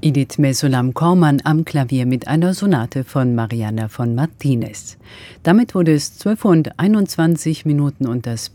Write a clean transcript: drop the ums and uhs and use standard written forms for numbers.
Edith Mesulam-Kormann am Klavier mit einer Sonate von Mariana von Martínez. Damit wurde es 12:21 und das